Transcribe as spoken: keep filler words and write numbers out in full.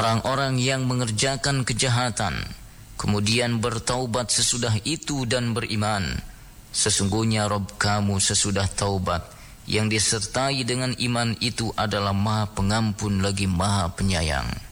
orang-orang yang mengerjakan kejahatan, kemudian bertaubat sesudah itu dan beriman, sesungguhnya Rabb kamu sesudah taubat, yang disertai dengan iman itu adalah Maha Pengampun lagi Maha Penyayang.